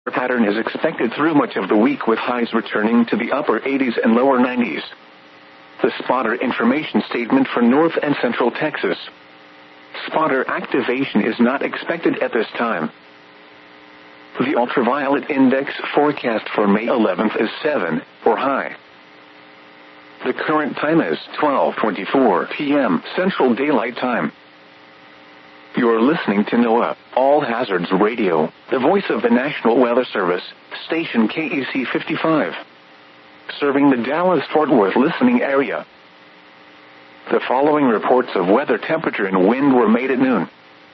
pattern is expected through much of the week with highs returning to the upper 80s and lower 90s. The spotter information statement for North and Central Texas. Spotter activation is not expected at this time. The ultraviolet index forecast for May 11th is 7, or high. The current time is 12:24 p.m. Central Daylight Time. You're listening to NOAA, All Hazards Radio, the voice of the National Weather Service, station KEC 55. Serving the Dallas-Fort Worth listening area. The following reports of weather, temperature, and wind were made at noon.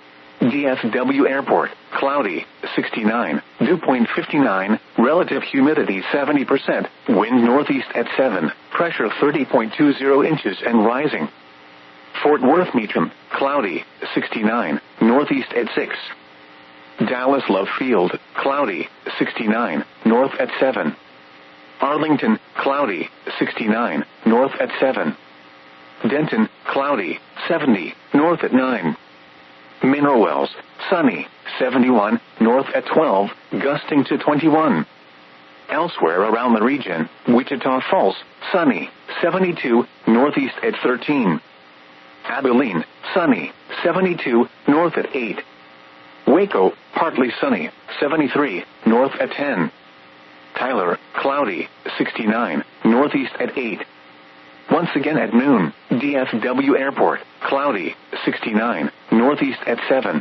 DFW Airport, cloudy, 69, dew point 59, relative humidity 70%, wind northeast at 7, pressure 30.20 inches and rising. Fort Worth Meacham, cloudy, 69, northeast at 6. Dallas Love Field, cloudy, 69, north at 7. Arlington, cloudy, 69, north at 7. Denton, cloudy, 70, north at 9. Mineral Wells, sunny, 71, north at 12, gusting to 21. Elsewhere around the region, Wichita Falls, sunny, 72, northeast at 13. Abilene, sunny, 72, north at 8. Waco, partly sunny, 73, north at 10. Tyler, cloudy, 69, northeast at 8. Once again at noon, DFW Airport, cloudy, 69, northeast at 7.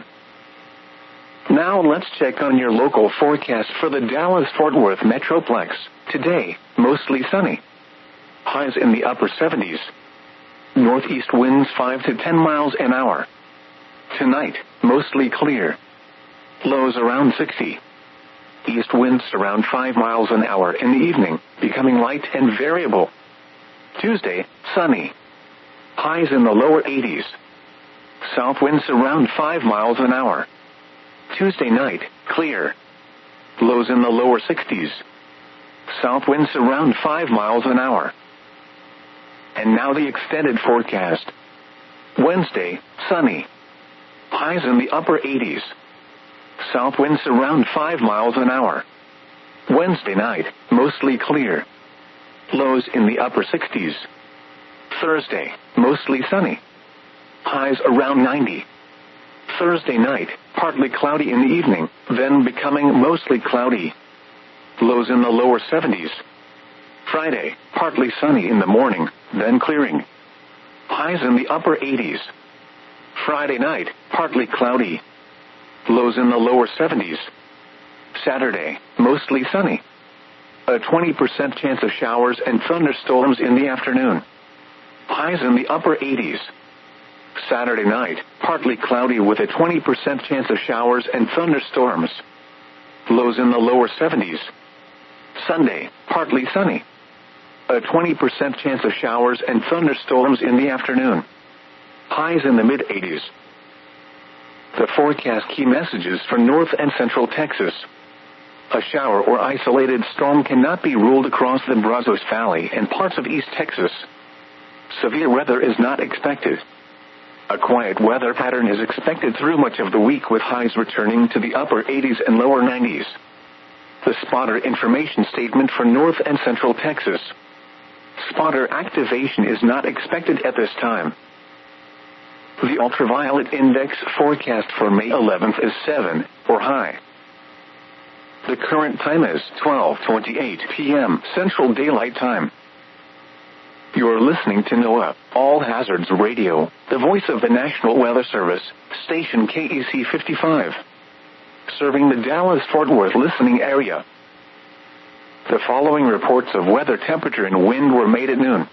Now let's check on your local forecast for the Dallas-Fort Worth Metroplex. Today, mostly sunny. Highs in the upper 70s. Northeast winds 5 to 10 miles an hour. Tonight, mostly clear. Lows around 60. East winds around 5 miles an hour in the evening, becoming light and variable. Tuesday, sunny. Highs in the lower 80s. South winds around 5 miles an hour. Tuesday night, clear. Lows in the lower 60s. South winds around 5 miles an hour. And now the extended forecast. Wednesday, sunny. Highs in the upper 80s. South winds around 5 miles an hour. Wednesday night, mostly clear. Lows in the upper 60s. Thursday, mostly sunny. Highs around 90. Thursday night, partly cloudy in the evening, then becoming mostly cloudy. Lows in the lower 70s. Friday, partly sunny in the morning, then clearing. Highs in the upper 80s. Friday night, partly cloudy. Lows in the lower 70s. Saturday, mostly sunny. A 20% chance of showers and thunderstorms in the afternoon. Highs in the upper 80s. Saturday night, partly cloudy with a 20% chance of showers and thunderstorms. Lows in the lower 70s. Sunday, partly sunny. A 20% chance of showers and thunderstorms in the afternoon. Highs in the mid-80s. The forecast key messages for North and Central Texas. A shower or isolated storm cannot be ruled across the Brazos Valley and parts of East Texas. Severe weather is not expected. A quiet weather pattern is expected through much of the week with highs returning to the upper 80s and lower 90s. The spotter information statement for North and Central Texas. Spotter activation is not expected at this time. The ultraviolet index forecast for May 11th is 7, or high. The current time is 12:28 p.m. Central Daylight Time. You're listening to NOAA, All Hazards Radio, the voice of the National Weather Service, station KEC 55. Serving the Dallas-Fort Worth listening area. The following reports of weather, temperature, and wind were made at noon.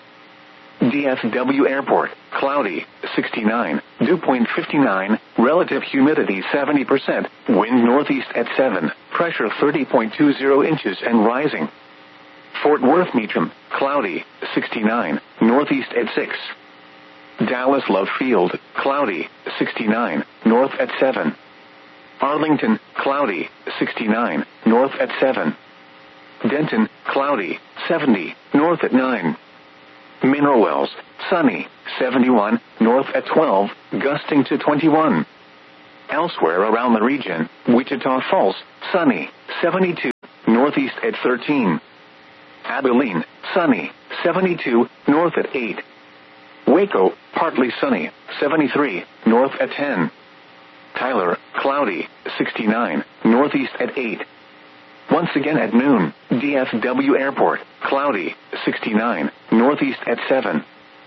DFW Airport, cloudy, 69, dew point 59, relative humidity 70%, wind northeast at 7, pressure 30.20 inches and rising. Fort Worth Meacham, cloudy, 69, northeast at 6. Dallas Love Field, cloudy, 69, north at 7. Arlington, cloudy, 69, north at 7. Denton, cloudy, 70, north at 9. Mineral Wells, sunny, 71, north at 12, gusting to 21. Elsewhere around the region, Wichita Falls, sunny, 72, northeast at 13. Abilene, sunny, 72, north at 8. Waco, partly sunny, 73, north at 10. Tyler, cloudy, 69, northeast at 8. Once again at noon, DFW Airport, cloudy, 69, northeast at 7.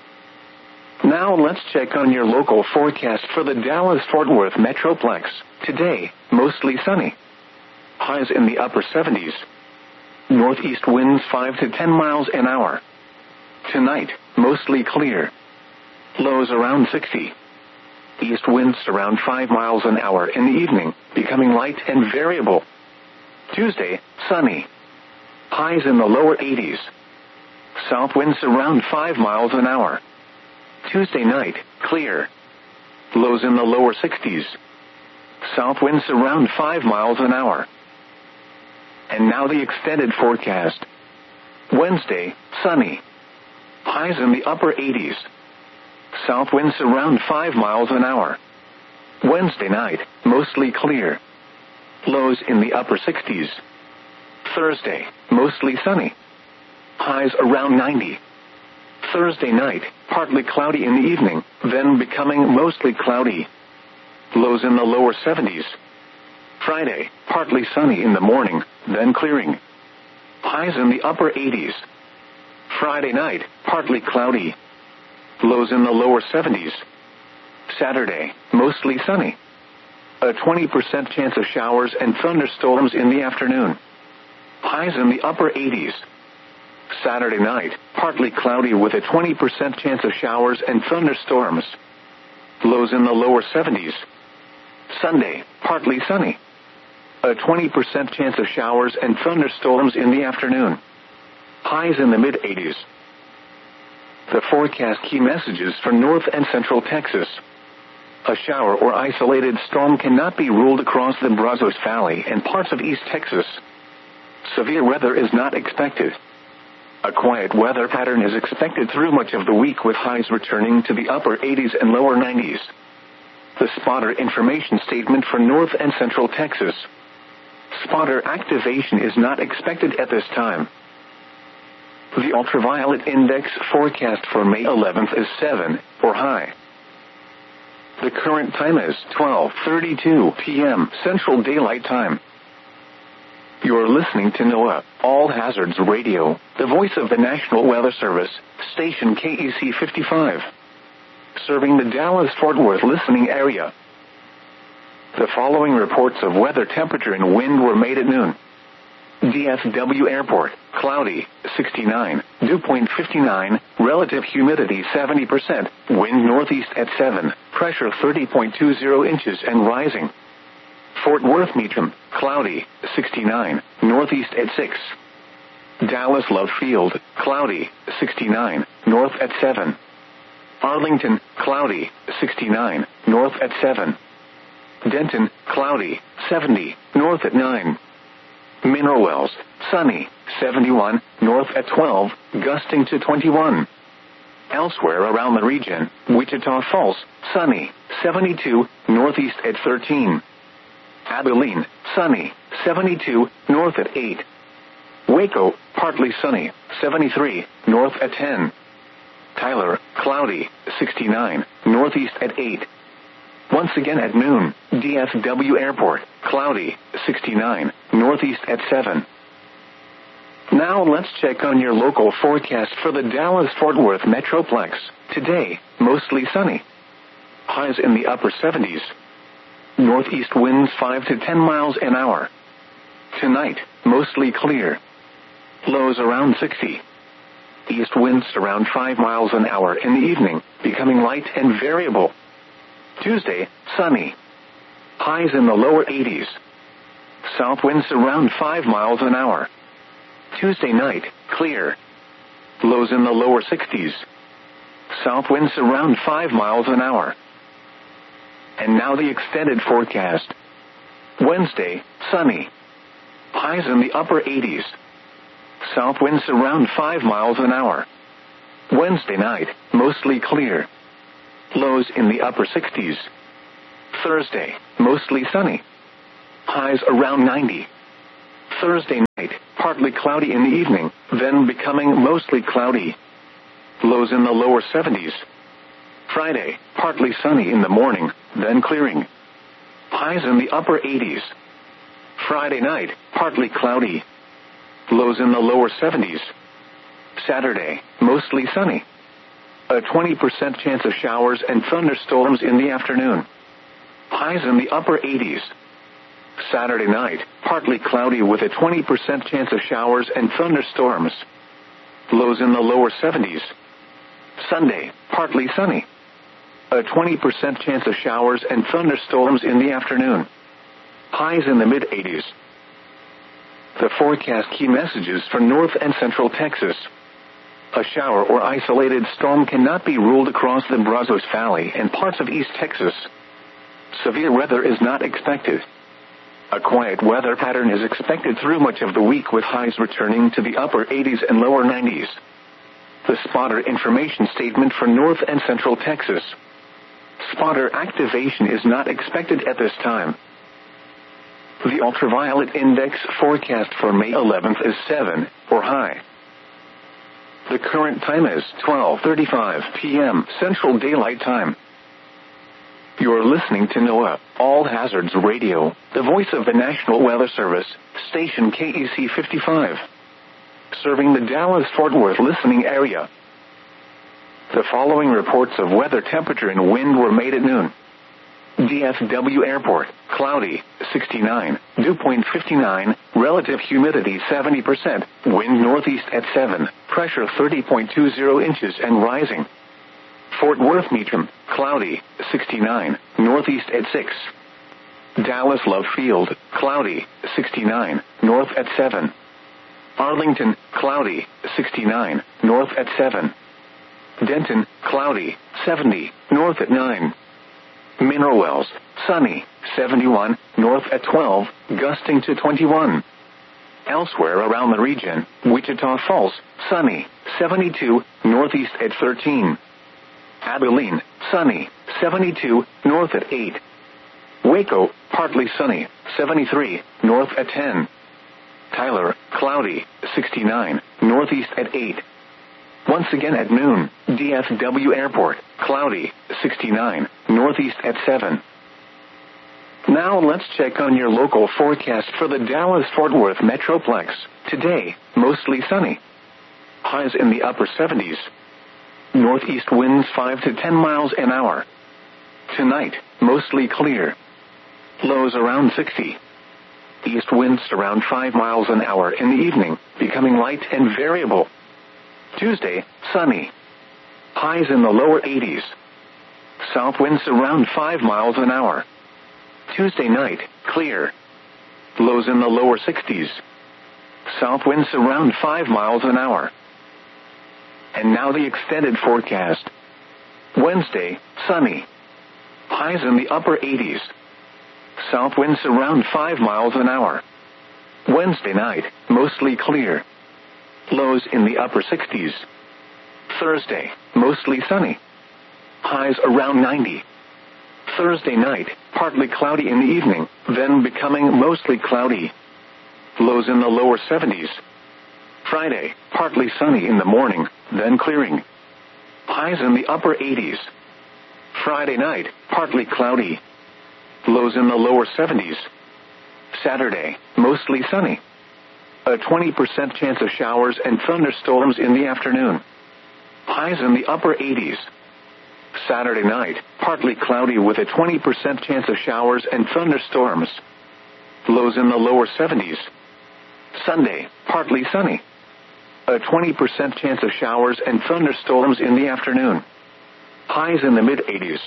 Now let's check on your local forecast for the Dallas-Fort Worth Metroplex. Today, mostly sunny. Highs in the upper 70s. Northeast winds 5 to 10 miles an hour. Tonight, mostly clear. Lows around 60. East winds around 5 miles an hour in the evening, becoming light and variable. Tuesday, sunny. Highs in the lower 80s. South winds around 5 miles an hour. Tuesday night, clear. Lows in the lower 60s. South winds around 5 miles an hour. And now the extended forecast. Wednesday, sunny. Highs in the upper 80s. South winds around 5 miles an hour. Wednesday night, mostly clear. Lows in the upper 60s. Thursday, mostly sunny. Highs around 90. Thursday night, partly cloudy in the evening, then becoming mostly cloudy. Lows in the lower 70s. Friday, partly sunny in the morning, then clearing. Highs in the upper 80s. Friday night, partly cloudy. Lows in the lower 70s. Saturday, mostly sunny. A 20% chance of showers and thunderstorms in the afternoon. Highs in the upper 80s. Saturday night, partly cloudy with a 20% chance of showers and thunderstorms. Lows in the lower 70s. Sunday, partly sunny. A 20% chance of showers and thunderstorms in the afternoon. Highs in the mid-80s. The forecast key messages for North and Central Texas. A shower or isolated storm cannot be ruled across the Brazos Valley and parts of East Texas. Severe weather is not expected. A quiet weather pattern is expected through much of the week with highs returning to the upper 80s and lower 90s. The spotter information statement for North and Central Texas. Spotter activation is not expected at this time. The ultraviolet index forecast for May 11th is 7, or high. The current time is 12:32 p.m. Central Daylight Time. You're listening to NOAA, All Hazards Radio, the voice of the National Weather Service, station KEC 55. Serving the Dallas-Fort Worth listening area. The following reports of weather temperature and wind were made at noon. DFW Airport, cloudy, 69, dew point 59, relative humidity 70%, wind northeast at 7, pressure 30.20 inches and rising. Fort Worth Meacham, cloudy, 69, northeast at 6. Dallas Love Field, cloudy, 69, north at 7. Arlington, cloudy, 69, north at 7. Denton, cloudy, 70, north at 9. Mineral Wells, sunny, 71, north at 12, gusting to 21. Elsewhere around the region, Wichita Falls, sunny, 72, northeast at 13. Abilene, sunny, 72, north at 8. Waco, partly sunny, 73, north at 10. Tyler, cloudy, 69, northeast at 8. Once again at noon, DFW Airport, cloudy, 69, northeast at 7. Now let's check on your local forecast for the Dallas-Fort Worth Metroplex. Today, mostly sunny. Highs in the upper 70s. Northeast winds 5 to 10 miles an hour. Tonight, mostly clear. Lows around 60. East winds around 5 miles an hour in the evening, becoming light and variable. Tuesday, sunny. Highs in the lower 80s. South winds around 5 miles an hour. Tuesday night, clear. Lows in the lower 60s. South winds around 5 miles an hour. And now the extended forecast. Wednesday, sunny. Highs in the upper 80s. South winds around 5 miles an hour. Wednesday night, mostly clear. Lows in the upper 60s. Thursday, mostly sunny. Highs around 90. Thursday night, partly cloudy in the evening, then becoming mostly cloudy. Lows in the lower 70s. Friday, partly sunny in the morning, then clearing. Highs in the upper 80s. Friday night, partly cloudy. Lows in the lower 70s. Saturday, mostly sunny. A 20% chance of showers and thunderstorms in the afternoon. Highs in the upper 80s. Saturday night, partly cloudy with a 20% chance of showers and thunderstorms. Lows in the lower 70s. Sunday, partly sunny. A 20% chance of showers and thunderstorms in the afternoon. Highs in the mid-80s. The forecast key messages for North and Central Texas. A shower or isolated storm cannot be ruled across the Brazos Valley and parts of East Texas. Severe weather is not expected. A quiet weather pattern is expected through much of the week with highs returning to the upper 80s and lower 90s. The spotter information statement for North and Central Texas. Spotter activation is not expected at this time. The ultraviolet index forecast for May 11th is 7, or high. The current time is 12:35 p.m. Central Daylight Time. You're listening to NOAA, All Hazards Radio, the voice of the National Weather Service, station KEC 55. Serving the Dallas-Fort Worth listening area. The following reports of weather, temperature, and wind were made at noon. DFW Airport, cloudy, 69, dew point 59, relative humidity 70%, wind northeast at 7, pressure 30.20 inches and rising. Fort Worth Meacham, cloudy, 69, northeast at 6. Dallas Love Field, cloudy, 69, north at 7. Arlington, cloudy, 69, north at 7. Denton, cloudy, 70, north at 9. Mineral Wells, sunny, 71, north at 12, gusting to 21. Elsewhere around the region, Wichita Falls, sunny, 72, northeast at 13. Abilene, sunny, 72, north at 8. Waco, partly sunny, 73, north at 10. Tyler, cloudy, 69, northeast at 8. Once again at noon, DFW Airport, cloudy, 69, northeast at 7. Now let's check on your local forecast for the Dallas-Fort Worth Metroplex. Today, mostly sunny. Highs in the upper 70s. Northeast winds 5 to 10 miles an hour. Tonight, mostly clear. Lows around 60. East winds around 5 miles an hour in the evening, becoming light and variable. Tuesday, sunny. Highs in the lower 80s. South winds around 5 miles an hour. Tuesday night, clear. Lows in the lower 60s. South winds around 5 miles an hour. And now the extended forecast. Wednesday, sunny. Highs in the upper 80s. South winds around 5 miles an hour. Wednesday night, mostly clear. Lows in the upper 60s. Thursday, mostly sunny. Highs around 90. Thursday night, partly cloudy in the evening, then becoming mostly cloudy. Lows in the lower 70s. Friday, partly sunny in the morning, then clearing. Highs in the upper 80s. Friday night, partly cloudy. Lows in the lower 70s. Saturday, mostly sunny. A 20% chance of showers and thunderstorms in the afternoon. Highs in the upper 80s. Saturday night, partly cloudy with a 20% chance of showers and thunderstorms. Lows in the lower 70s. Sunday, partly sunny. A 20% chance of showers and thunderstorms in the afternoon. Highs in the mid-80s.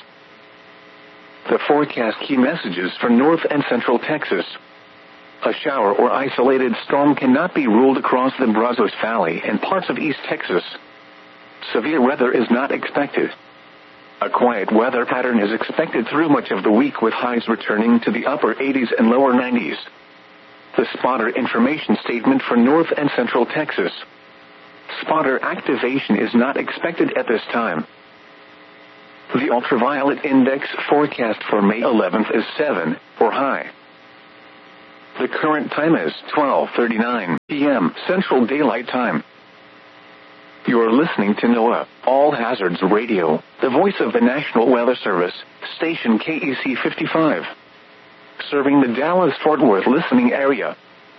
The forecast key messages for North and Central Texas. A shower or isolated storm cannot be ruled across the Brazos Valley and parts of East Texas. Severe weather is not expected. A quiet weather pattern is expected through much of the week with highs returning to the upper 80s and lower 90s. The spotter information statement for North and Central Texas. Spotter activation is not expected at this time. The ultraviolet index forecast for May 11th is 7, for high. The current time is 12:39 p.m. Central Daylight Time. You're listening to NOAA, All Hazards Radio, the voice of the National Weather Service, station KEC 55. Serving the Dallas-Fort Worth listening area.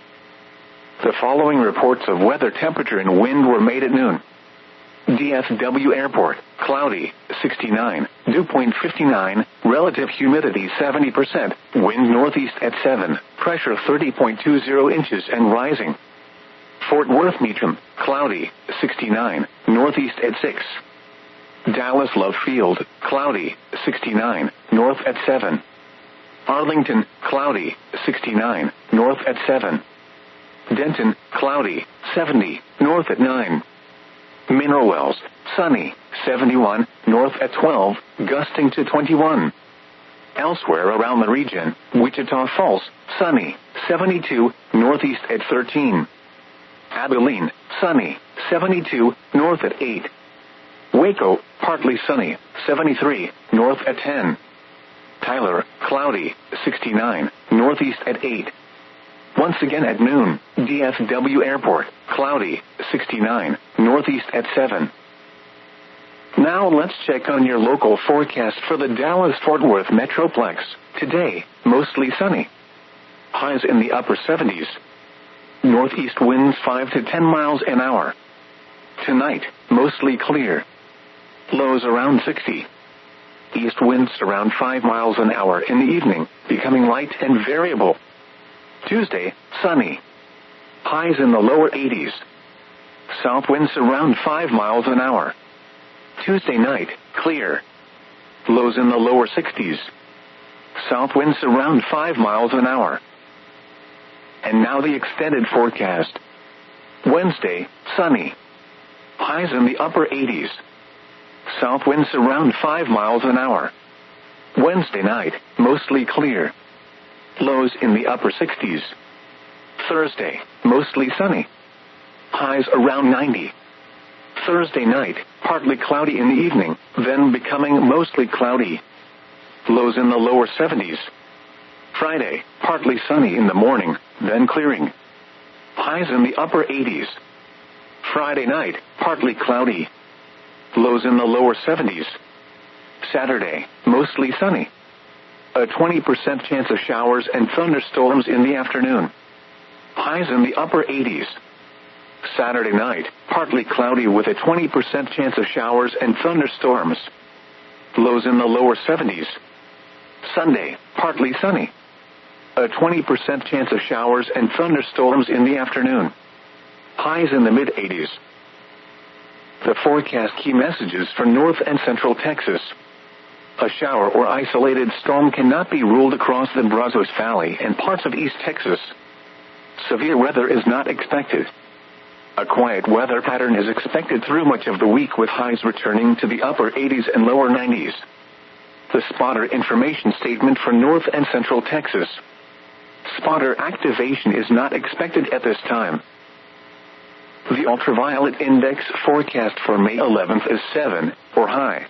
The following reports of weather, temperature, and wind were made at noon. DFW Airport, cloudy, 69, dew point 59, relative humidity 70%, wind northeast at 7, pressure 30.20 inches and rising. Fort Worth Meacham, cloudy, 69, northeast at 6. Dallas Love Field, cloudy, 69, north at 7. Arlington, cloudy, 69, north at 7. Denton, cloudy, 70, north at 9. Mineral Wells, sunny, 71, north at 12, gusting to 21. Elsewhere around the region, Wichita Falls, sunny, 72, northeast at 13. Abilene, sunny, 72, north at 8. Waco, partly sunny, 73, north at 10. Tyler, cloudy, 69, northeast at 8. Once again at noon, DFW Airport, cloudy, 69, northeast at 7. Now let's check on your local forecast for the Dallas-Fort Worth Metroplex. Today, mostly sunny. Highs in the upper 70s. Northeast winds 5 to 10 miles an hour. Tonight, mostly clear. Lows around 60. East winds around 5 miles an hour in the evening, becoming light and variable. Tuesday, sunny. Highs in the lower 80s. South winds around 5 miles an hour. Tuesday night, clear. Lows in the lower 60s. South winds around 5 miles an hour. And now the extended forecast. Wednesday, sunny. Highs in the upper 80s. South winds around 5 miles an hour. Wednesday night, mostly clear. Lows in the upper 60s. Thursday, mostly sunny. Highs around 90. Thursday night, partly cloudy in the evening, then becoming mostly cloudy. Lows in the lower 70s. Friday, partly sunny in the morning, then clearing. Highs in the upper 80s. Friday night, partly cloudy. Lows in the lower 70s. Saturday, mostly sunny. A 20% chance of showers and thunderstorms in the afternoon. Highs in the upper 80s. Saturday night, partly cloudy with a 20% chance of showers and thunderstorms. Lows in the lower 70s. Sunday, partly sunny. A 20% chance of showers and thunderstorms in the afternoon. Highs in the mid-80s. The forecast key messages for North and Central Texas. A shower or isolated storm cannot be ruled across the Brazos Valley and parts of East Texas. Severe weather is not expected. A quiet weather pattern is expected through much of the week with highs returning to the upper 80s and lower 90s. The spotter information statement for North and Central Texas. Spotter activation is not expected at this time. The ultraviolet index forecast for May 11th is 7, for high.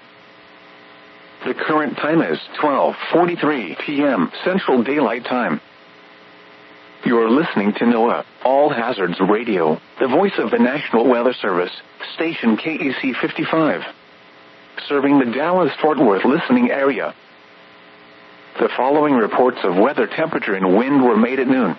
The current time is 12:43 p.m. Central Daylight Time. You're listening to NOAA, All Hazards Radio, the voice of the National Weather Service, station KEC 55. Serving the Dallas-Fort Worth listening area. The following reports of weather, temperature, and wind were made at noon.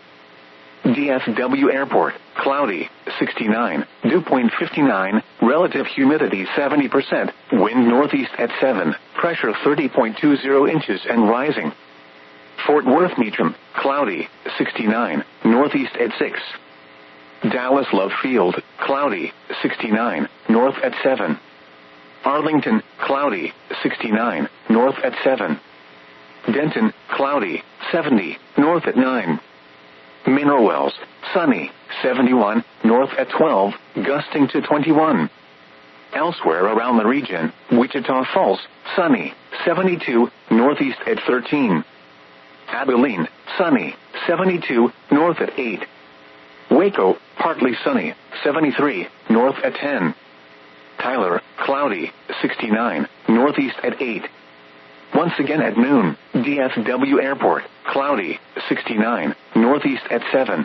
DFW Airport, cloudy, 69, dew point 59, relative humidity 70%, wind northeast at 7, pressure 30.20 inches and rising. Fort Worth Meacham, cloudy, 69, northeast at 6. Dallas Love Field, cloudy, 69, north at 7. Arlington, cloudy, 69, north at 7. Denton, cloudy, 70, north at 9. Mineral Wells, sunny, 71, north at 12, gusting to 21. Elsewhere around the region, Wichita Falls, sunny, 72, northeast at 13. Abilene, sunny, 72, north at 8. Waco, partly sunny, 73, north at 10. Tyler, cloudy, 69, northeast at 8. Once again at noon, DFW Airport, cloudy, 69, northeast at 7.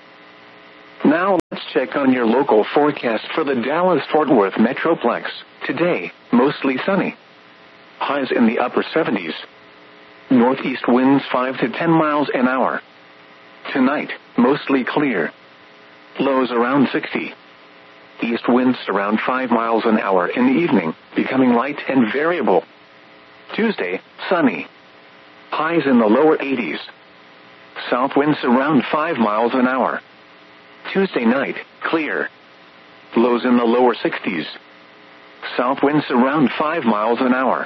Now let's check on your local forecast for the Dallas-Fort Worth Metroplex. Today, mostly sunny. Highs in the upper 70s. Northeast winds 5 to 10 miles an hour. Tonight, mostly clear. Lows around 60. East winds around 5 miles an hour in the evening, becoming light and variable. Tuesday, sunny. Highs in the lower 80s. South winds around 5 miles an hour. Tuesday night, clear. Lows in the lower 60s. South winds around 5 miles an hour.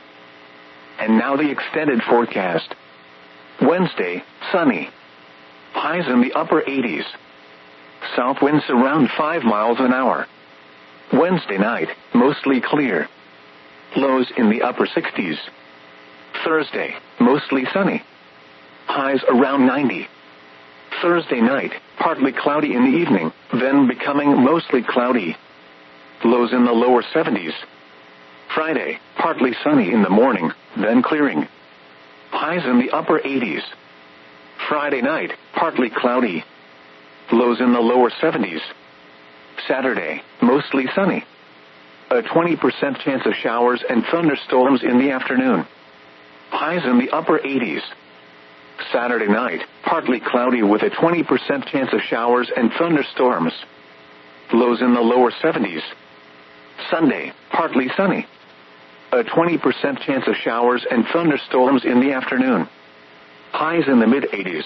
And now the extended forecast. Wednesday, sunny. Highs in the upper 80s. South winds around 5 miles an hour. Wednesday night, mostly clear. Lows in the upper 60s. Thursday, mostly sunny. Highs around 90. Thursday night, partly cloudy in the evening, then becoming mostly cloudy. Lows in the lower 70s. Friday, partly sunny in the morning, then clearing. Highs in the upper 80s. Friday night, partly cloudy. Lows in the lower 70s. Saturday, mostly sunny. A 20% chance of showers and thunderstorms in the afternoon. Highs in the upper 80s. Saturday night, partly cloudy with a 20% chance of showers and thunderstorms. Lows in the lower 70s. Sunday, partly sunny. A 20% chance of showers and thunderstorms in the afternoon. Highs in the mid-80s.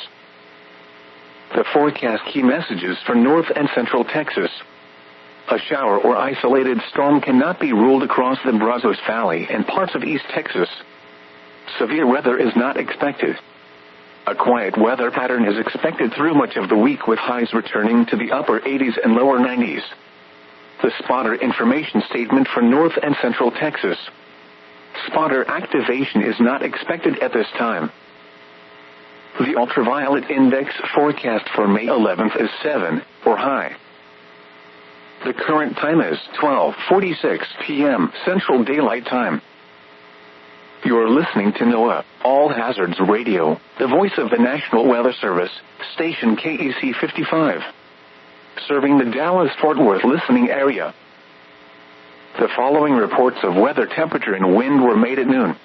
The forecast key messages for North and Central Texas. A shower or isolated storm cannot be ruled across the Brazos Valley and parts of East Texas. Severe weather is not expected. A quiet weather pattern is expected through much of the week with highs returning to the upper 80s and lower 90s. The spotter information statement for North and Central Texas. Spotter activation is not expected at this time. The ultraviolet index forecast for May 11th is 7, or high. The current time is 12:46 p.m. Central Daylight Time. You're listening to NOAA, All Hazards Radio, the voice of the National Weather Service, station KEC 55. Serving the Dallas-Fort Worth listening area. The following reports of weather, temperature, and wind were made at noon.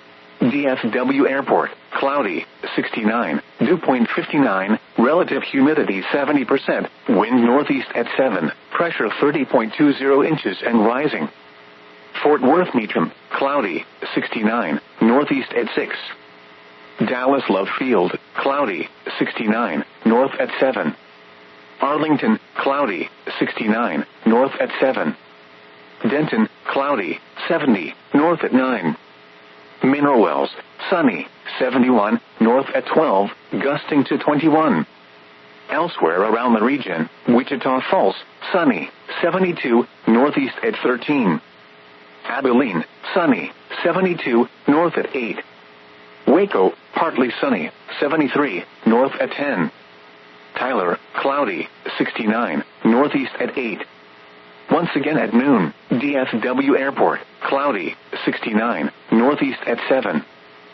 DFW Airport, cloudy, 69, dew point 59, relative humidity 70%, wind northeast at 7, pressure 30.20 inches and rising. Fort Worth Meacham, cloudy, 69, northeast at 6. Dallas Love Field, cloudy, 69, north at 7. Arlington, cloudy, 69, north at 7. Denton, cloudy, 70, north at 9. Mineral Wells, sunny, 71, north at 12, gusting to 21. Elsewhere around the region, Wichita Falls, sunny, 72, northeast at 13. Abilene, sunny, 72, north at 8. Waco, partly sunny, 73, north at 10. Tyler, cloudy, 69, northeast at 8. Once again at noon, DFW Airport, cloudy, 69, northeast at 7.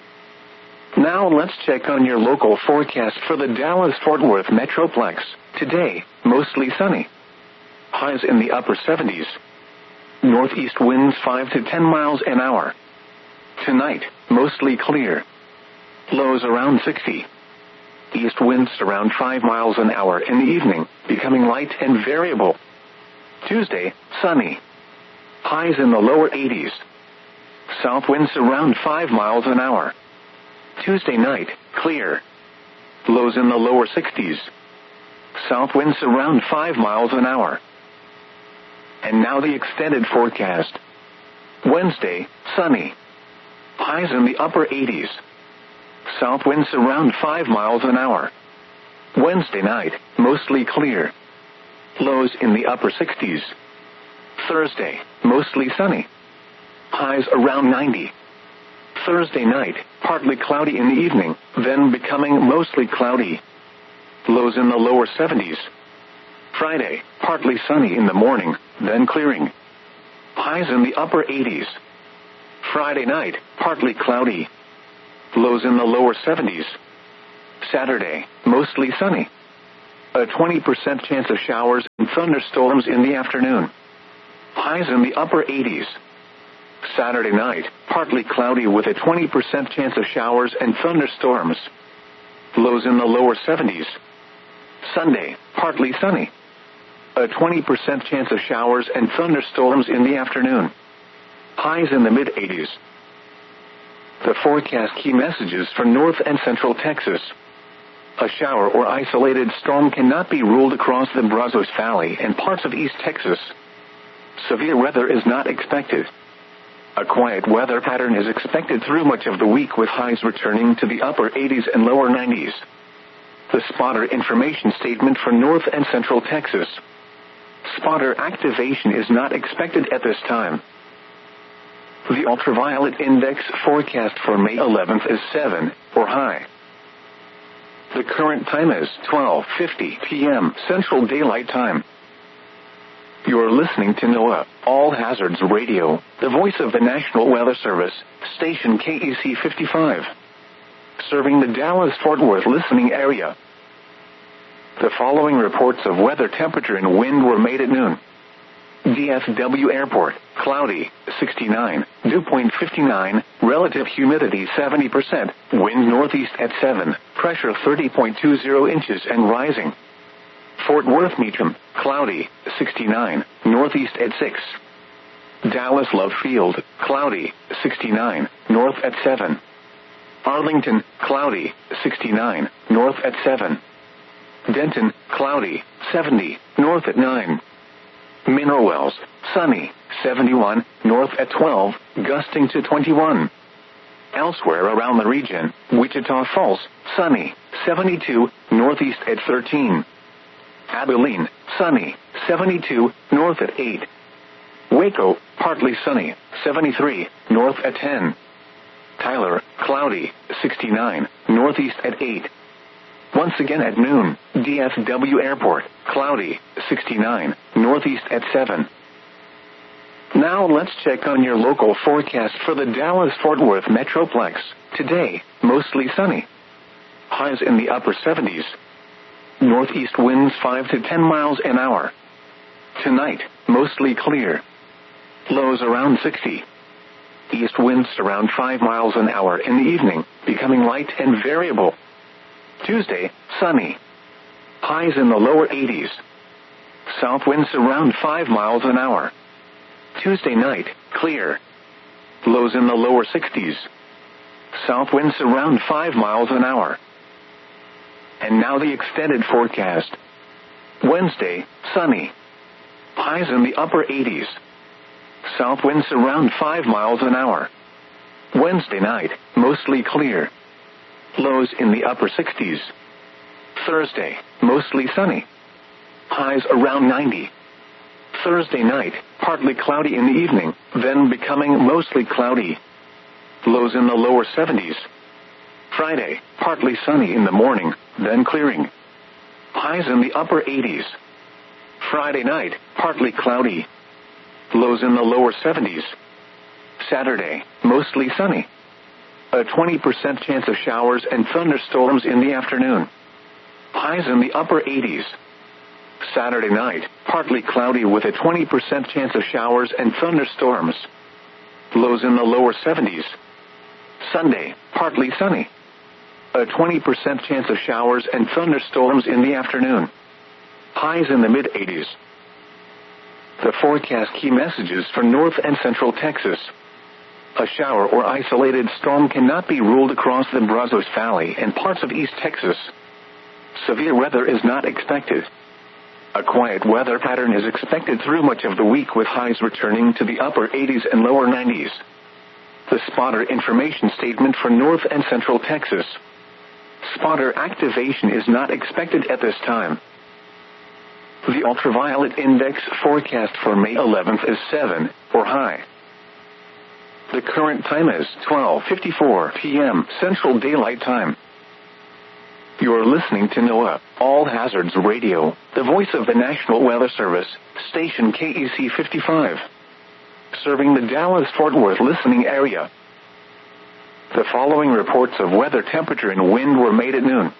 Now let's check on your local forecast for the Dallas-Fort Worth Metroplex. Today, mostly sunny. Highs in the upper 70s. Northeast winds 5 to 10 miles an hour. Tonight, mostly clear. Lows around 60. East winds around 5 miles an hour in the evening, becoming light and variable. Tuesday, sunny. Highs in the lower 80s. South winds around 5 miles an hour. Tuesday night, clear. Lows in the lower 60s. South winds around 5 miles an hour. And now the extended forecast. Wednesday, sunny. Highs in the upper 80s. South winds around 5 miles an hour. Wednesday night, mostly clear. Lows in the upper 60s. Thursday, mostly sunny. Highs around 90. Thursday night, partly cloudy in the evening, then becoming mostly cloudy. Lows in the lower 70s. Friday, partly sunny in the morning, then clearing. Highs in the upper 80s. Friday night, partly cloudy. Lows in the lower 70s. Saturday, mostly sunny. A 20% chance of showers and thunderstorms in the afternoon. Highs in the upper 80s. Saturday night, partly cloudy with a 20% chance of showers and thunderstorms. Lows in the lower 70s. Sunday, partly sunny. A 20% chance of showers and thunderstorms in the afternoon. Highs in the mid-80s. The forecast key messages for North and Central Texas. A shower or isolated storm cannot be ruled across the Brazos Valley and parts of East Texas. Severe weather is not expected. A quiet weather pattern is expected through much of the week with highs returning to the upper 80s and lower 90s. The spotter information statement for North and Central Texas. Spotter activation is not expected at this time. The ultraviolet index forecast for May 11th is 7, or high. The current time is 12:50 p.m. Central Daylight Time. You are listening to NOAA All Hazards Radio, the voice of the National Weather Service, station KEC 55. Serving the Dallas-Fort Worth listening area. The following reports of weather, temperature, and wind were made at noon. DFW Airport, cloudy, 69, dew point 59, relative humidity 70%, wind northeast at 7, pressure 30.20 inches and rising. Fort Worth Meacham, cloudy, 69, northeast at 6. Dallas Love Field, cloudy, 69, north at 7. Arlington, cloudy, 69, north at 7. Denton, cloudy, 70, north at 9. Mineral Wells, sunny, 71, north at 12, gusting to 21. Elsewhere around the region, Wichita Falls, sunny, 72, northeast at 13. Abilene, sunny, 72, north at 8. Waco, partly sunny, 73, north at 10. Tyler, cloudy, 69, northeast at 8. Once again at noon, DFW Airport, cloudy, 69, northeast at 7. Now let's check on your local forecast for the Dallas-Fort Worth Metroplex. Today, mostly sunny. Highs in the upper 70s. Northeast winds 5 to 10 miles an hour. Tonight, mostly clear. Lows around 60. East winds around 5 miles an hour in the evening, becoming light and variable. Tuesday, sunny. Highs in the lower 80s. South winds around 5 miles an hour. Tuesday night, clear. Lows in the lower 60s. South winds around 5 miles an hour. And now the extended forecast. Wednesday, sunny. Highs in the upper 80s. South winds around 5 miles an hour. Wednesday night, mostly clear. Lows in the upper 60s. Thursday, mostly sunny. Highs around 90. Thursday night, partly cloudy in the evening, then becoming mostly cloudy. Lows in the lower 70s. Friday, partly sunny in the morning, then clearing. Highs in the upper 80s. Friday night, partly cloudy. Lows in the lower 70s. Saturday, mostly sunny. A 20% chance of showers and thunderstorms in the afternoon. Highs in the upper 80s. Saturday night, partly cloudy with a 20% chance of showers and thunderstorms. Lows in the lower 70s. Sunday, partly sunny. A 20% chance of showers and thunderstorms in the afternoon. Highs in the mid-80s. The forecast key messages for North and Central Texas. A shower or isolated storm cannot be ruled across the Brazos Valley and parts of East Texas. Severe weather is not expected. A quiet weather pattern is expected through much of the week with highs returning to the upper 80s and lower 90s. The spotter information statement for North and Central Texas. Spotter activation is not expected at this time. The ultraviolet index forecast for May 11th is 7, or high. The current time is 12:54 p.m. Central Daylight Time. You are listening to NOAA All Hazards Radio, the voice of the National Weather Service, station KEC 55. serving the Dallas-Fort Worth listening area. The following reports of weather, temperature, and wind were made at noon.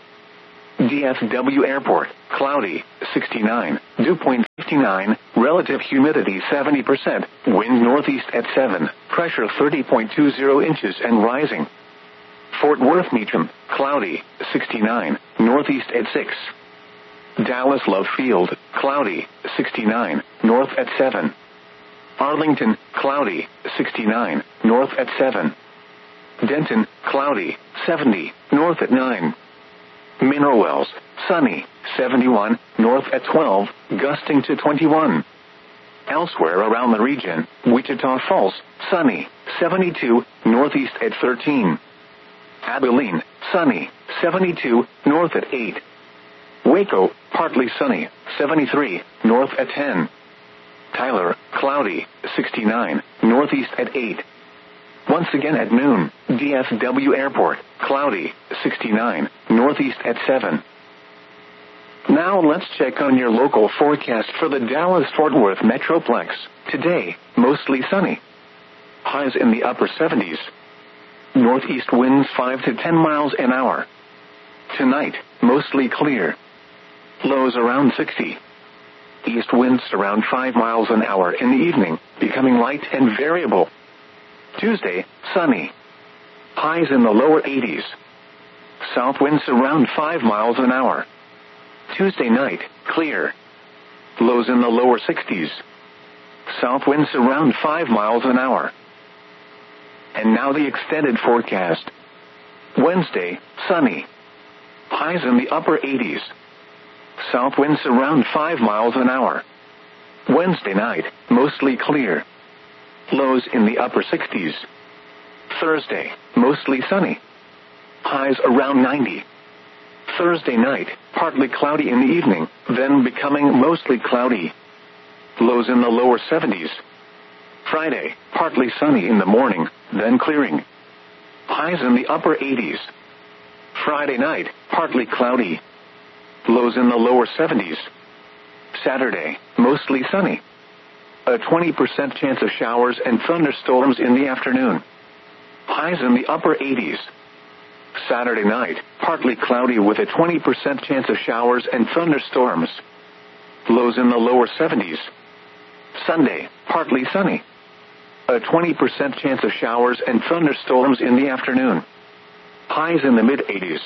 DFW Airport, cloudy, 69, dew point 59, relative humidity 70%, wind northeast at 7, pressure 30.20 inches and rising. Fort Worth Meacham, cloudy, 69, northeast at 6. Dallas Love Field, cloudy, 69, north at 7. Arlington, cloudy, 69, north at 7. Denton, cloudy, 70, north at 9. Mineral Wells, sunny, 71, north at 12, gusting to 21. Elsewhere around the region, Wichita Falls, sunny, 72, northeast at 13. Abilene, sunny, 72, north at 8. Waco, partly sunny, 73, north at 10. Tyler, cloudy, 69, northeast at 8. Once again at noon, DFW Airport, cloudy, 69, northeast at 7. Now let's check on your local forecast for the Dallas-Fort Worth Metroplex. Today, mostly sunny. Highs in the upper 70s. Northeast winds 5 to 10 miles an hour. Tonight, mostly clear. Lows around 60. East winds around 5 miles an hour in the evening, becoming light and variable. Tuesday, sunny. Highs in the lower 80s. South winds around 5 miles an hour. Tuesday night, clear. Lows in the lower 60s. South winds around 5 miles an hour. And now the extended forecast. Wednesday, sunny. Highs in the upper 80s. South winds around 5 miles an hour. Wednesday night, mostly clear. Lows in the upper 60s. Thursday, mostly sunny. Highs around 90. Thursday night, partly cloudy in the evening, then becoming mostly cloudy. Lows in the lower 70s. Friday, partly sunny in the morning, then clearing. Highs in the upper 80s. Friday night, partly cloudy. Lows in the lower 70s. Saturday, mostly sunny. A 20% chance of showers and thunderstorms in the afternoon. Highs in the upper 80s. Saturday night, partly cloudy with a 20% chance of showers and thunderstorms. Lows in the lower 70s. Sunday, partly sunny. A 20% chance of showers and thunderstorms in the afternoon. Highs in the mid-80s.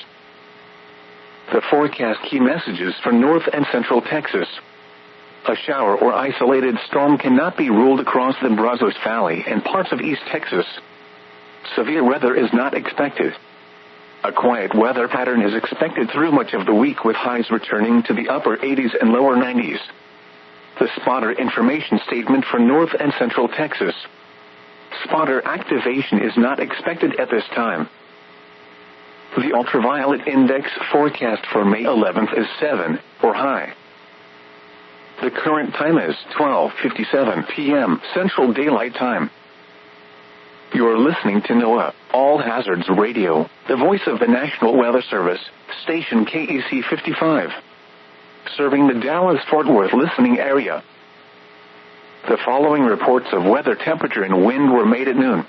The forecast key messages for North and Central Texas. A shower or isolated storm cannot be ruled across the Brazos Valley and parts of East Texas. Severe weather is not expected. A quiet weather pattern is expected through much of the week with highs returning to the upper 80s and lower 90s. The spotter information statement for North and Central Texas. Spotter activation is not expected at this time. The ultraviolet index forecast for May 11th is 7, or high. The current time is 12:57 p.m. Central Daylight Time. You're listening to NOAA, All Hazards Radio, the voice of the National Weather Service, station KEC 55. Serving the Dallas-Fort Worth listening area. The following reports of weather, temperature, and wind were made at noon.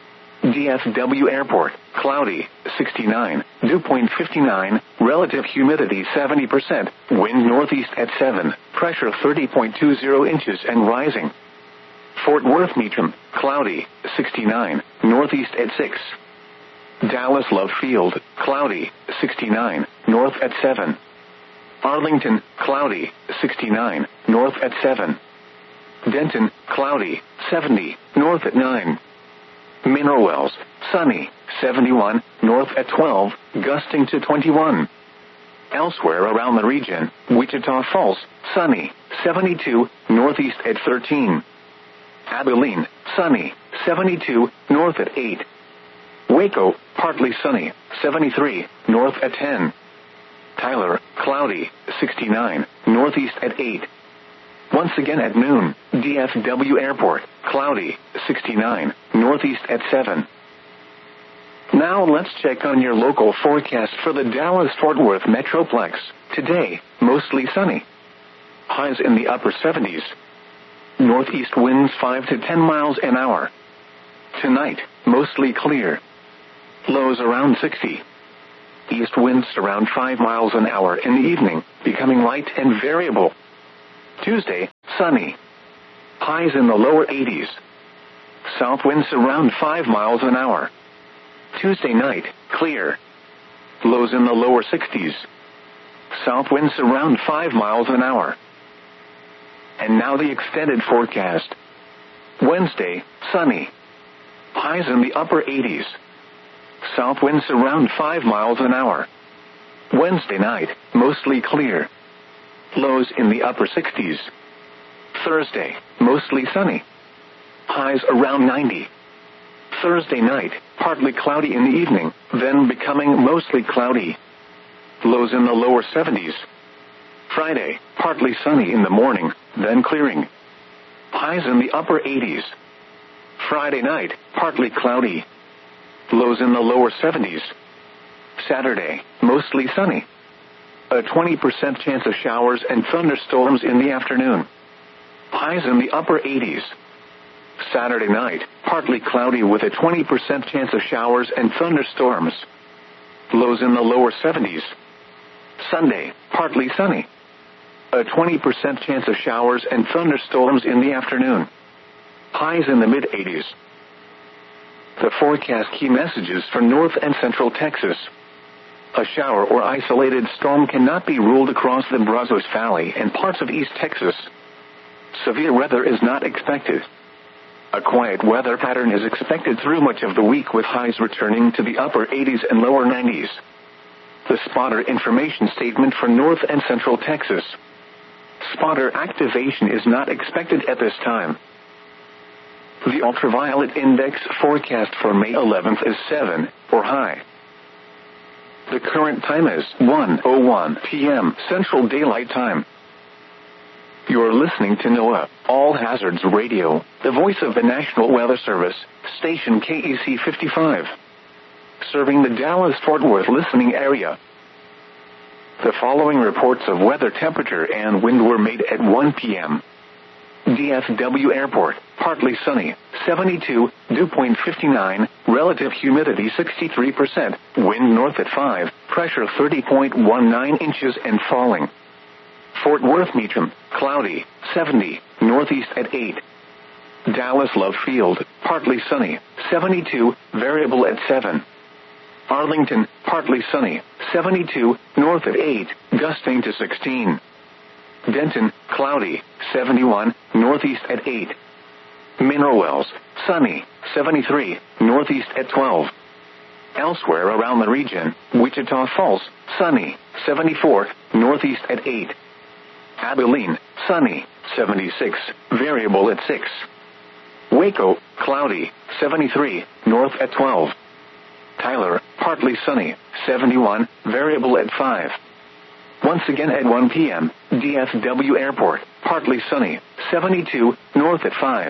DFW Airport, cloudy, 69, dew point 59, relative humidity 70%, wind northeast at 7, pressure 30.20 inches and rising. Fort Worth Meacham, cloudy, 69, northeast at 6. Dallas Love Field, cloudy, 69, north at 7. Arlington, cloudy, 69, north at 7. Denton, cloudy, 70, north at 9. Mineral Wells, sunny, 71, north at 12, gusting to 21. Elsewhere around the region, Wichita Falls, sunny, 72, northeast at 13. Abilene, sunny, 72, north at 8. Waco, partly sunny, 73, north at 10. Tyler, cloudy, 69, northeast at 8. Once again at noon, DFW Airport, cloudy, 69, northeast at 7. Now let's check on your local forecast for the Dallas-Fort Worth Metroplex. Today, mostly sunny. Highs in the upper 70s. Northeast winds 5 to 10 miles an hour. Tonight, mostly clear. Lows around 60. East winds around 5 miles an hour in the evening, becoming light and variable. Tuesday, sunny. Highs in the lower 80s. South winds around 5 miles an hour. Tuesday night, clear. Lows in the lower 60s. South winds around 5 miles an hour. And now the extended forecast. Wednesday, sunny. Highs in the upper 80s. South winds around 5 miles an hour. Wednesday night, mostly clear. Lows in the upper 60s. Thursday, mostly sunny. Highs around 90. Thursday night, partly cloudy in the evening, then becoming mostly cloudy. Lows in the lower 70s. Friday, partly sunny in the morning, then clearing. Highs in the upper 80s. Friday night, partly cloudy. Lows in the lower 70s. Saturday, mostly sunny. A 20% chance of showers and thunderstorms in the afternoon. Highs in the upper 80s. Saturday night, partly cloudy with a 20% chance of showers and thunderstorms. Lows in the lower 70s. Sunday, partly sunny. A 20% chance of showers and thunderstorms in the afternoon. Highs in the mid-80s. The forecast key messages for North and Central Texas. A shower or isolated storm cannot be ruled across the Brazos Valley and parts of East Texas. Severe weather is not expected. A quiet weather pattern is expected through much of the week with highs returning to the upper 80s and lower 90s. The spotter information statement for North and Central Texas. Spotter activation is not expected at this time. The ultraviolet index forecast for May 11th is 7, or high. The current time is 1:01 p.m. Central Daylight Time. You're listening to NOAA, All Hazards Radio, the voice of the National Weather Service, station KEC 55. Serving the Dallas-Fort Worth listening area. The following reports of weather temperature and wind were made at 1 p.m. DFW Airport, partly sunny, 72, dew point 59, relative humidity 63%, wind north at 5, pressure 30.19 inches and falling. Fort Worth Meacham, cloudy, 70, northeast at 8. Dallas Love Field, partly sunny, 72, variable at 7. Arlington, partly sunny, 72, north at 8, gusting to 16. Denton, cloudy, 71, northeast at 8. Mineral Wells, sunny, 73, northeast at 12. Elsewhere around the region, Wichita Falls, sunny, 74, northeast at 8. Abilene, sunny, 76, variable at 6. Waco, cloudy, 73, north at 12. Tyler, partly sunny, 71, variable at 5. Once again at 1 p.m., DFW Airport, partly sunny, 72, north at 5.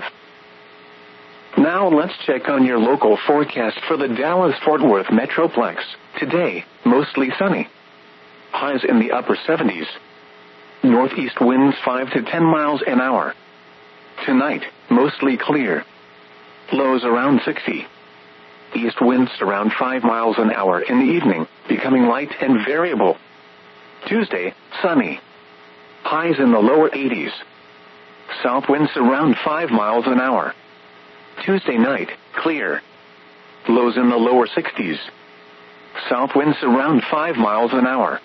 Now let's check on your local forecast for the Dallas-Fort Worth Metroplex. Today, mostly sunny. Highs in the upper 70s. Northeast winds 5 to 10 miles an hour. Tonight, mostly clear. Lows around 60. East winds around 5 miles an hour in the evening, becoming light and variable. Tuesday, sunny. Highs in the lower 80s. South winds around 5 miles an hour. Tuesday night, clear. Lows in the lower 60s. South winds around 5 miles an hour.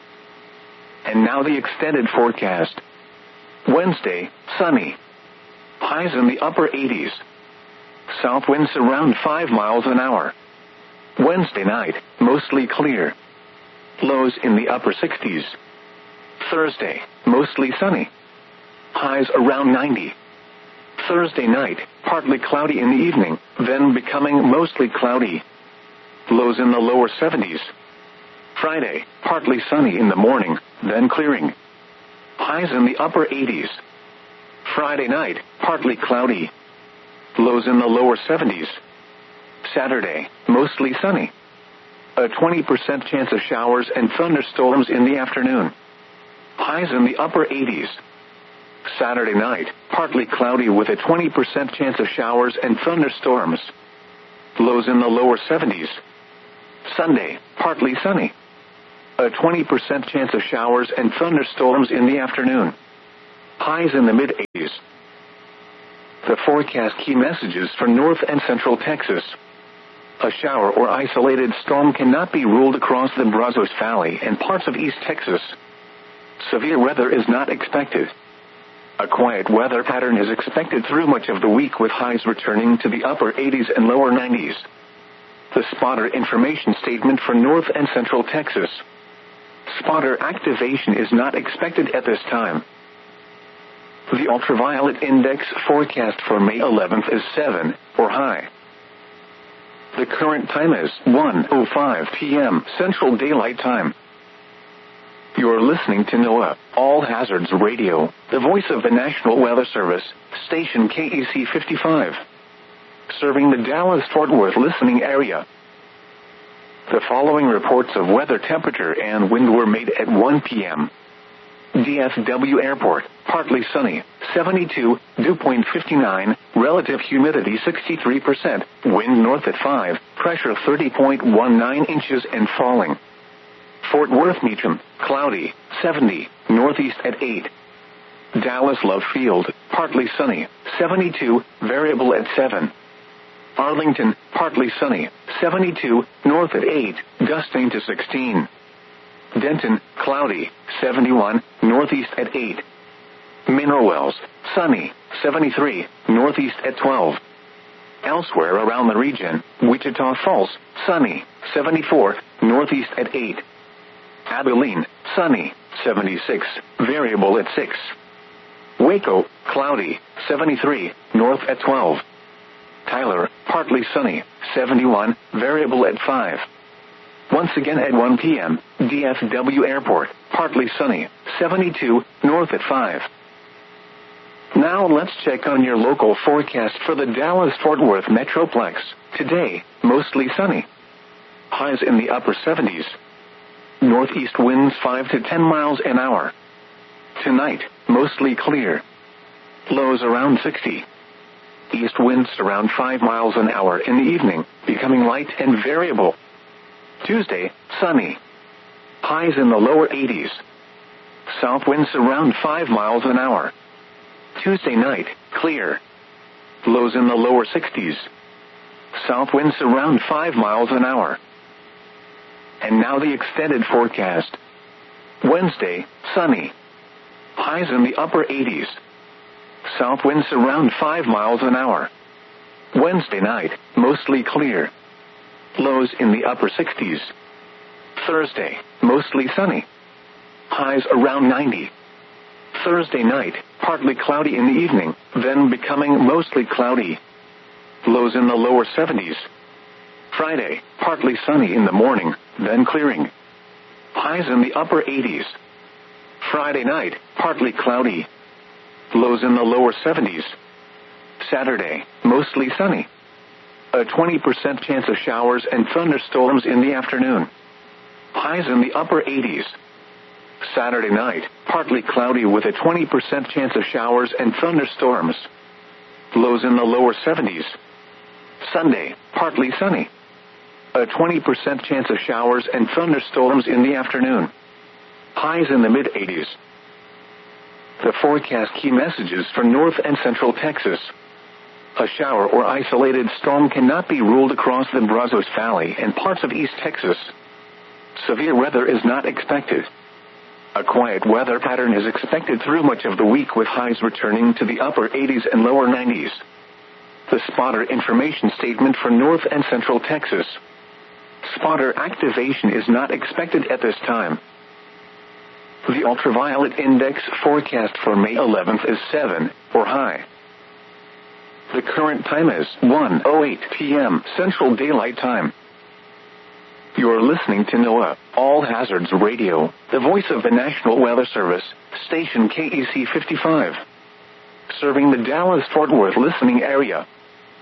And now the extended forecast. Wednesday, sunny. Highs in the upper 80s. South winds around 5 miles an hour. Wednesday night, mostly clear. Lows in the upper 60s. Thursday, mostly sunny. Highs around 90. Thursday night, partly cloudy in the evening, then becoming mostly cloudy. Lows in the lower 70s. Friday, partly sunny in the morning, then clearing. Highs in the upper 80s. Friday night, partly cloudy. Lows in the lower 70s. Saturday, mostly sunny. A 20% chance of showers and thunderstorms in the afternoon. Highs in the upper 80s. Saturday night, partly cloudy with a 20% chance of showers and thunderstorms. Lows in the lower 70s. Sunday, partly sunny. A 20% chance of showers and thunderstorms in the afternoon. Highs in the mid-80s. The forecast key messages for north and central Texas. A shower or isolated storm cannot be ruled across the Brazos Valley and parts of East Texas. Severe weather is not expected. A quiet weather pattern is expected through much of the week with highs returning to the upper 80s and lower 90s. The spotter information statement for north and central Texas. Spotter activation is not expected at this time. The ultraviolet index forecast for May 11th is 7, or high. The current time is 1:05 p.m. Central Daylight Time. You're listening to NOAA, All Hazards Radio, the voice of the National Weather Service, station KEC 55. Serving the Dallas-Fort Worth listening area. The following reports of weather temperature and wind were made at 1 p.m. DFW Airport, partly sunny, 72, dew point 59, relative humidity 63%, wind north at 5, pressure 30.19 inches and falling. Fort Worth Meacham, cloudy, 70, northeast at 8. Dallas Love Field, partly sunny, 72, variable at 7. Arlington, partly sunny, 72, north at 8, gusting to 16. Denton, cloudy, 71, northeast at 8. Mineral Wells, sunny, 73, northeast at 12. Elsewhere around the region, Wichita Falls, sunny, 74, northeast at 8. Abilene, sunny, 76, variable at 6. Waco, cloudy, 73, north at 12. Tyler, partly sunny, 71, variable at 5. Once again at 1 p.m., DFW Airport, partly sunny, 72, north at 5. Now let's check on your local forecast for the Dallas-Fort Worth Metroplex. Today, mostly sunny. Highs in the upper 70s. Northeast winds 5 to 10 miles an hour. Tonight, mostly clear. Lows around 60. East winds around 5 miles an hour in the evening, becoming light and variable. Tuesday, sunny. Highs in the lower 80s. South winds around 5 miles an hour. Tuesday night, clear. Lows in the lower 60s. South winds around 5 miles an hour. And now the extended forecast. Wednesday, sunny. Highs in the upper 80s. South winds around 5 miles an hour. Wednesday night, mostly clear. Lows in the upper 60s. Thursday, mostly sunny. Highs around 90. Thursday night, partly cloudy in the evening, then becoming mostly cloudy. Lows in the lower 70s. Friday, partly sunny in the morning, then clearing. Highs in the upper 80s. Friday night, partly cloudy. Lows in the lower 70s. Saturday, mostly sunny. A 20% chance of showers and thunderstorms in the afternoon. Highs in the upper 80s. Saturday night, partly cloudy with a 20% chance of showers and thunderstorms. Lows in the lower 70s. Sunday, partly sunny. A 20% chance of showers and thunderstorms in the afternoon. Highs in the mid-80s. The forecast key messages for north and central Texas. A shower or isolated storm cannot be ruled across the Brazos Valley and parts of East Texas. Severe weather is not expected. A quiet weather pattern is expected through much of the week with highs returning to the upper 80s and lower 90s. The spotter information statement for north and central Texas. Spotter activation is not expected at this time. The ultraviolet index forecast for May 11th is 7, or high. The current time is 1:08 p.m. Central Daylight Time. You're listening to NOAA, All Hazards Radio, the voice of the National Weather Service, station KEC 55. Serving the Dallas-Fort Worth listening area.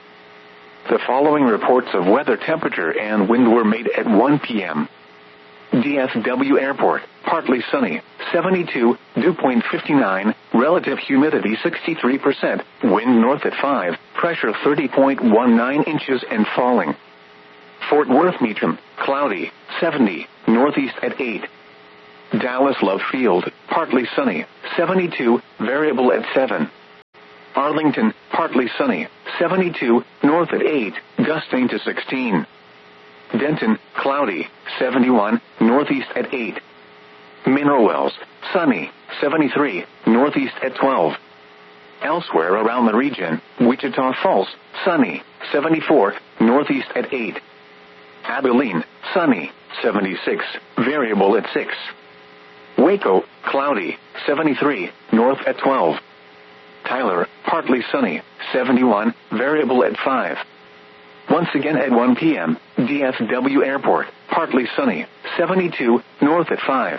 The following reports of weather temperature and wind were made at 1 p.m. DFW Airport, partly sunny, 72, dew point 59, relative humidity 63%, wind north at 5, pressure 30.19 inches and falling. Fort Worth Meacham, cloudy, 70, northeast at 8. Dallas Love Field, partly sunny, 72, variable at 7. Arlington, partly sunny, 72, north at 8, gusting to 16. Denton, cloudy, 71, northeast at 8. Mineral Wells, sunny, 73, northeast at 12. Elsewhere around the region, Wichita Falls, sunny, 74, northeast at 8. Abilene, sunny, 76, variable at 6. Waco, cloudy, 73, north at 12. Tyler, partly sunny, 71, variable at 5. Once again at 1 p.m., DFW Airport, partly sunny, 72, north at 5.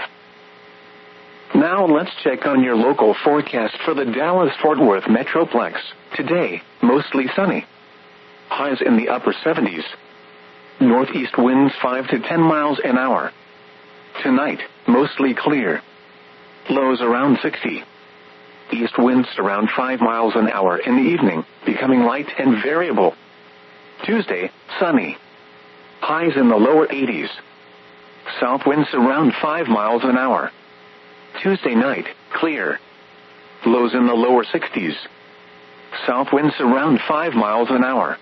Now let's check on your local forecast for the Dallas-Fort Worth Metroplex. Today, mostly sunny. Highs in the upper 70s. Northeast winds 5 to 10 miles an hour. Tonight, mostly clear. Lows around 60. East winds around 5 miles an hour in the evening, becoming light and variable. Tuesday, sunny. Highs in the lower 80s. South winds around 5 miles an hour. Tuesday night, clear. Lows in the lower 60s. South winds around 5 miles an hour.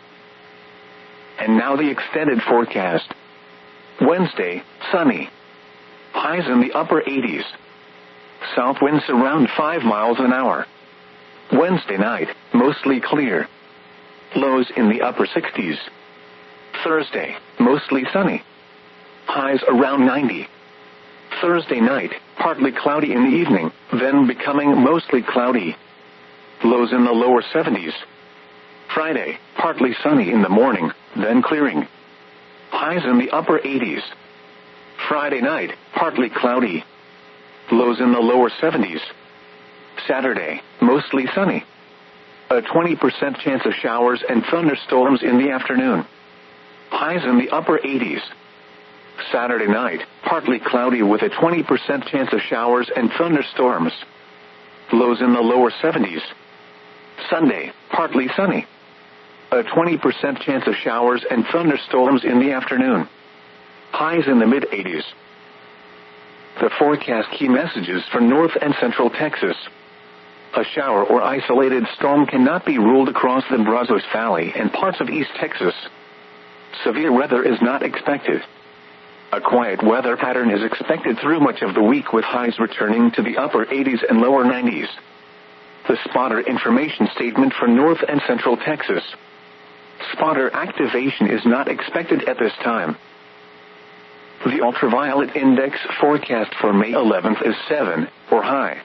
And now the extended forecast. Wednesday, sunny. Highs in the upper 80s. South winds around 5 miles an hour. Wednesday night, mostly clear. Lows in the upper 60s. Thursday, mostly sunny. Highs around 90. Thursday night, partly cloudy in the evening, then becoming mostly cloudy. Lows in the lower 70s. Friday, partly sunny in the morning, then clearing. Highs in the upper 80s. Friday night, partly cloudy. Lows in the lower 70s. Saturday, mostly sunny. A 20% chance of showers and thunderstorms in the afternoon. Highs in the upper 80s. Saturday night, partly cloudy with a 20% chance of showers and thunderstorms. Lows in the lower 70s. Sunday, partly sunny. A 20% chance of showers and thunderstorms in the afternoon. Highs in the mid-80s. The forecast key messages for North and Central Texas. A shower or isolated storm cannot be ruled across the Brazos Valley and parts of East Texas. Severe weather is not expected. A quiet weather pattern is expected through much of the week with highs returning to the upper 80s and lower 90s. The spotter information statement for North and Central Texas. Spotter activation is not expected at this time. The ultraviolet index forecast for May 11th is 7, or high.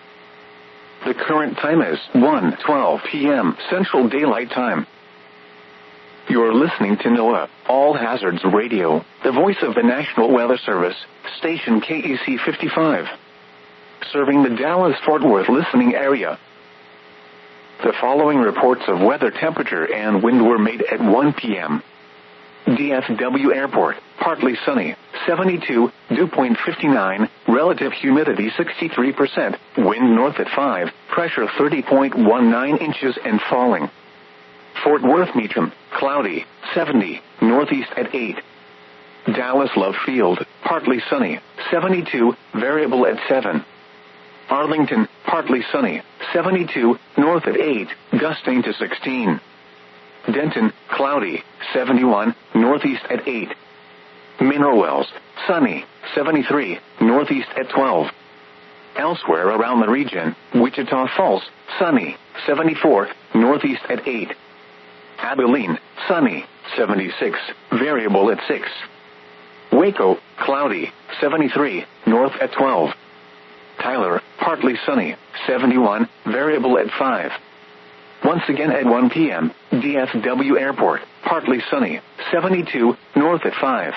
The current time is 1:12 p.m. Central Daylight Time. You're listening to NOAA, All Hazards Radio, the voice of the National Weather Service, station KEC 55. Serving the Dallas-Fort Worth listening area. The following reports of weather temperature and wind were made at 1 p.m. DFW Airport, partly sunny, 72, dew point 59, relative humidity 63%, wind north at 5, pressure 30.19 inches and falling. Fort Worth Meacham, cloudy, 70, northeast at 8. Dallas Love Field, partly sunny, 72, variable at 7. Arlington, partly sunny, 72, north at 8, gusting to 16. Denton, cloudy, 71, northeast at 8. Mineral Wells, sunny, 73, northeast at 12. Elsewhere around the region, Wichita Falls, sunny, 74, northeast at 8. Abilene, sunny, 76, variable at 6. Waco, cloudy, 73, north at 12. Tyler, partly sunny, 71, variable at 5. Once again at 1 p.m., DFW Airport, partly sunny, 72, north at 5.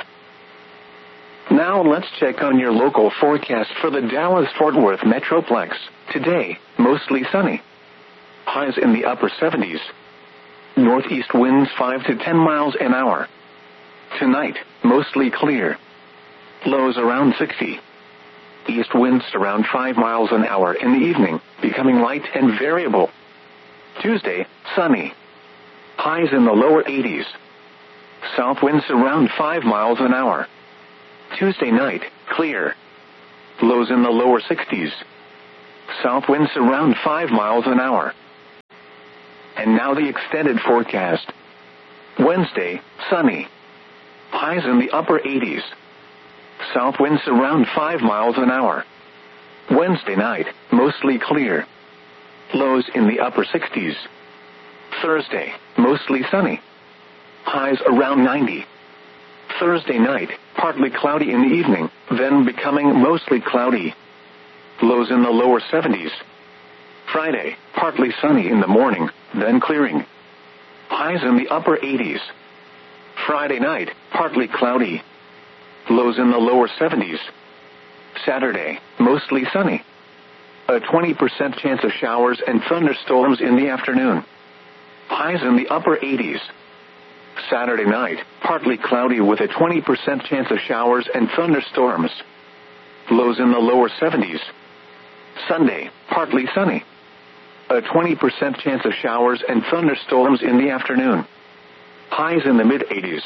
Now let's check on your local forecast for the Dallas-Fort Worth Metroplex. Today, mostly sunny. Highs in the upper 70s. Northeast winds 5 to 10 miles an hour. Tonight, mostly clear. Lows around 60. East winds around 5 miles an hour in the evening, becoming light and variable. Tuesday, sunny. Highs in the lower 80s. South winds around 5 miles an hour. Tuesday night, clear. Lows in the lower 60s. South winds around 5 miles an hour. And now the extended forecast. Wednesday, sunny. Highs in the upper 80s. South winds around 5 miles an hour. Wednesday night, mostly clear. Lows in the upper 60s. Thursday, mostly sunny. Highs around 90. Thursday night, partly cloudy in the evening, then becoming mostly cloudy. Lows in the lower 70s. Friday, partly sunny in the morning, then clearing. Highs in the upper 80s. Friday night, partly cloudy. Lows in the lower 70s. Saturday, mostly sunny. A 20% chance of showers and thunderstorms in the afternoon. Highs in the upper 80s. Saturday night, partly cloudy with a 20% chance of showers and thunderstorms. Lows in the lower 70s. Sunday, partly sunny. A 20% chance of showers and thunderstorms in the afternoon. Highs in the mid-80s.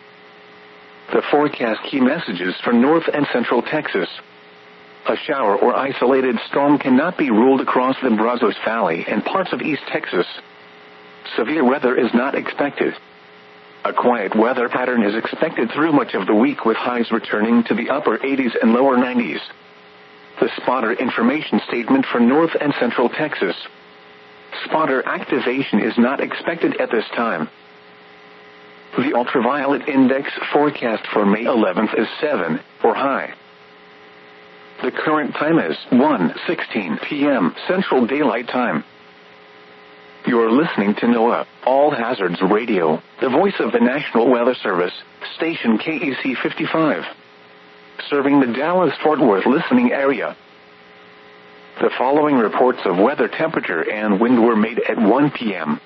The forecast key messages for North and Central Texas. A shower or isolated storm cannot be ruled across the Brazos Valley and parts of East Texas. Severe weather is not expected. A quiet weather pattern is expected through much of the week with highs returning to the upper 80s and lower 90s. The spotter information statement for North and Central Texas. Spotter activation is not expected at this time. The ultraviolet index forecast for May 11th is 7, or high. The current time is 1:16 p.m. Central Daylight Time. You're listening to NOAA, All Hazards Radio, the voice of the National Weather Service, station KEC 55. Serving the Dallas-Fort Worth listening area. The following reports of weather temperature and wind were made at 1 p.m.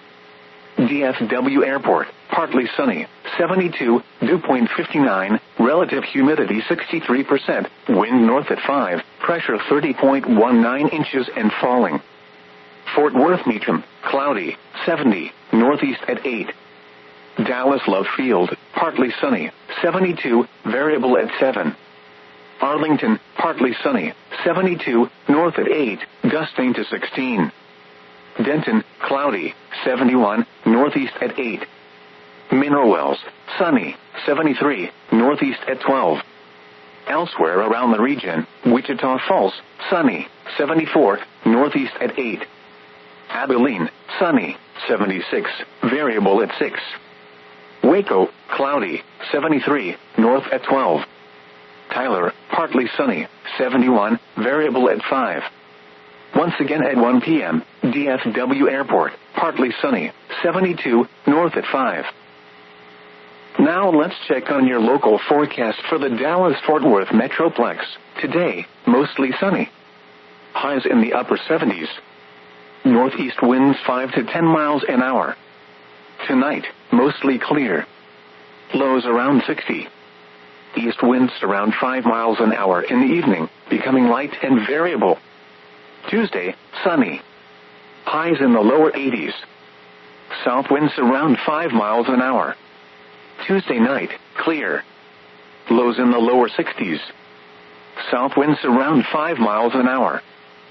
DFW Airport, partly sunny, 72, dew point 59, relative humidity 63%, wind north at 5, pressure 30.19 inches and falling. Fort Worth Meacham, cloudy, 70, northeast at 8. Dallas Love Field, partly sunny, 72, variable at 7. Arlington, partly sunny, 72, north at 8, gusting to 16. Denton, cloudy, 71, northeast at 8. Mineral Wells, sunny, 73, northeast at 12. Elsewhere around the region, Wichita Falls, sunny, 74, northeast at 8. Abilene, sunny, 76, variable at 6. Waco, cloudy, 73, north at 12. Tyler, partly sunny, 71, variable at 5. Once again at 1 p.m., DFW Airport, partly sunny, 72, north at 5. Now let's check on your local forecast for the Dallas-Fort Worth Metroplex. Today, mostly sunny. Highs in the upper 70s. Northeast winds 5 to 10 miles an hour. Tonight, mostly clear. Lows around 60. East winds around 5 miles an hour in the evening, becoming light and variable. Tuesday, sunny. Highs in the lower 80s. South winds around 5 miles an hour. Tuesday night, clear. Lows in the lower 60s. South winds around 5 miles an hour.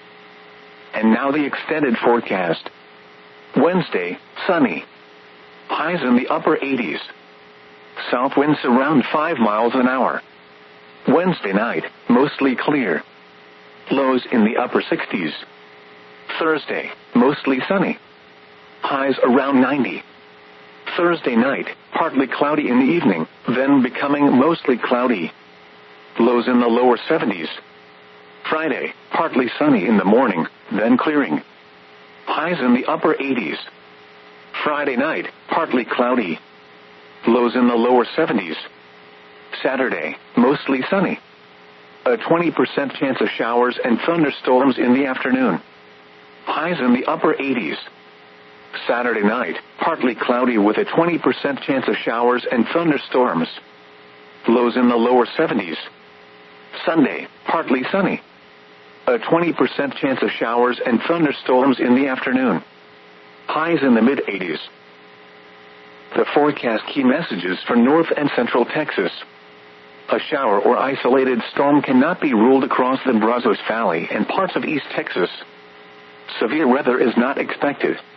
And now the extended forecast. Wednesday, sunny. Highs in the upper 80s. South winds around 5 miles an hour. Wednesday night, mostly clear. Lows in the upper 60s. Thursday, mostly sunny. Highs around 90. Thursday night, partly cloudy in the evening, then becoming mostly cloudy. Lows in the lower 70s. Friday, partly sunny in the morning, then clearing. Highs in the upper 80s. Friday night, partly cloudy. Lows in the lower 70s. Saturday, mostly sunny. A 20% chance of showers and thunderstorms in the afternoon. Highs in the upper 80s. Saturday night, partly cloudy with a 20% chance of showers and thunderstorms. Lows in the lower 70s. Sunday, partly sunny. A 20% chance of showers and thunderstorms in the afternoon. Highs in the mid-80s. The forecast key messages for North and Central Texas. A shower or isolated storm cannot be ruled across the Brazos Valley and parts of East Texas. Severe weather is not expected.